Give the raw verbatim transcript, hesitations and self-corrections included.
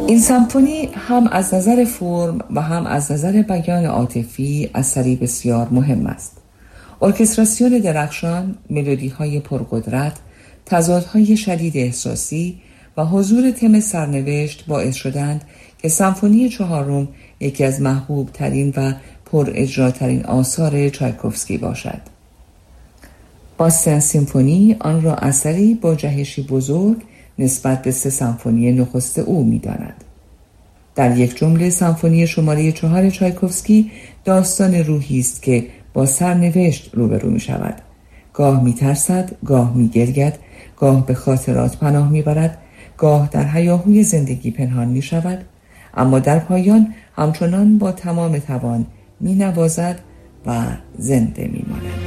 این سمفونی هم از نظر فرم و هم از نظر بیان عاطفی اثری بسیار مهم است. ارکستراسیون درخشان، ملودی‌های پرقدرت، تضادهای شدید احساسی و حضور تم سرنوشت باعث شدند که سمفونی چهارم یکی از محبوب ترین و پر اجراترین آثار چایکوفسکی باشد. باستن سیمفونی آن را اثری با جهشی بزرگ نسبت به سه سمفونی نخست او می‌داند. در یک جمله سمفونی شماره چهار چایکوفسکی داستان روحی است که با سرنوشت روبرو می شود. گاه می ترسد، گاه می گرید، گاه به خاطرات پناه می برد، گاه در هیاهوی زندگی پنهان می شود، اما در پایان همچنان با تمام توان می نوازد و زنده می ماند.